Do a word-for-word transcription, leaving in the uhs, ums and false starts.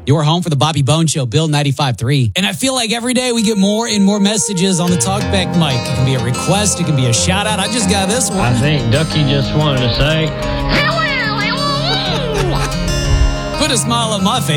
Your home for the Bobby Bone Show, Bill ninety-five point three. And I feel like every day we get more and more messages on the Talkback mic. It can be a request. It can be a shout out. I just got this one. I think Ducky just wanted to say, Put a smile on my face.